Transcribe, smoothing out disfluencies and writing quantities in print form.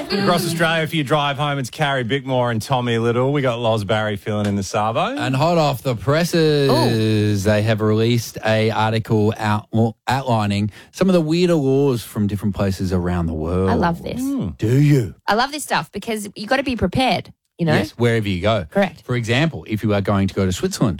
Across Australia for your drive home, it's Carrie Bickmore and Tommy Little. We got Loz Barry filling in the Savo. And hot off the presses, they have released a article outlining some of the weirder laws from different places around the world. I love this. Do you? I love this stuff because you got to be prepared, you know? Yes, wherever you go. Correct. For example, if you are going to go to Switzerland,